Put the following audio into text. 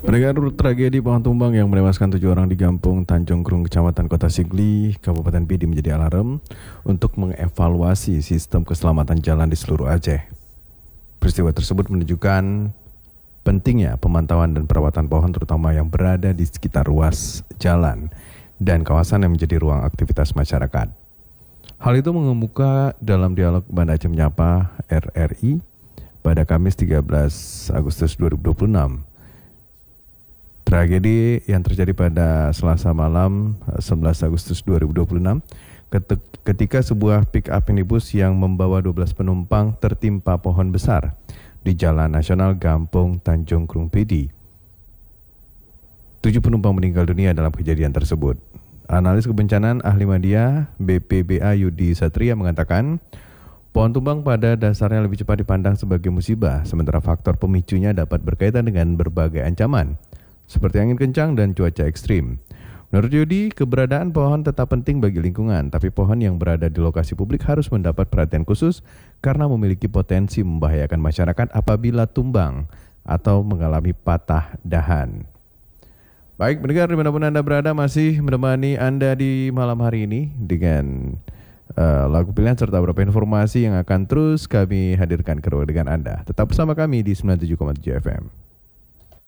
Pendengar, tragedi pohon tumbang yang menewaskan 7 orang di Gampung Tanjung Krung, Kecamatan Kota Sigli, Kabupaten Pidi menjadi alarm untuk mengevaluasi sistem keselamatan jalan di seluruh Aceh. Peristiwa tersebut menunjukkan pentingnya pemantauan dan perawatan pohon terutama yang berada di sekitar ruas jalan dan kawasan yang menjadi ruang aktivitas masyarakat. Hal itu mengemuka dalam dialog Banda Aceh Menyapa RRI pada Kamis 13 Agustus 2026. Tragedi yang terjadi pada Selasa malam 11 Agustus 2026 ketika sebuah pick-up minibus yang membawa 12 penumpang tertimpa pohon besar di Jalan Nasional Gampung Tanjung Krung Pidi. 7 penumpang meninggal dunia dalam kejadian tersebut. Analis kebencanaan ahli media BPBA Yudi Satria mengatakan, pohon tumbang pada dasarnya lebih cepat dipandang sebagai musibah, sementara faktor pemicunya dapat berkaitan dengan berbagai ancaman, seperti angin kencang dan cuaca ekstrim. Menurut Yudi, keberadaan pohon tetap penting bagi lingkungan, tapi pohon yang berada di lokasi publik harus mendapat perhatian khusus karena memiliki potensi membahayakan masyarakat apabila tumbang atau mengalami patah dahan. Baik, pendengar dimanapun Anda berada, masih menemani Anda di malam hari ini dengan lagu pilihan serta beberapa informasi yang akan terus kami hadirkan ke ruang dengan Anda. Tetap bersama kami di 97,7 FM.